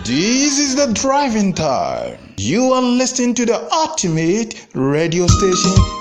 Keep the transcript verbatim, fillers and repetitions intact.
This is the driving time. You are listening to the ultimate radio station